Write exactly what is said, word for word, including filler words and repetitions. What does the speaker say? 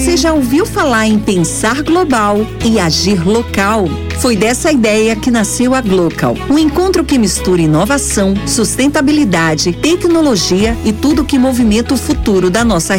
Você já ouviu falar em pensar global e agir local? Foi dessa ideia que nasceu a Glocal, um encontro que mistura inovação, sustentabilidade, tecnologia e tudo que movimenta o futuro da nossa